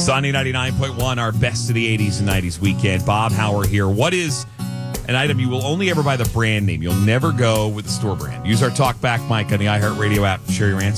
Sunny 99.1, our best of the 80s and 90s weekend. Bob Hauer here. What is an item you will only ever buy the brand name? You'll never go with the store brand. Use our Talk Back mic on the iHeartRadio app to share your answer.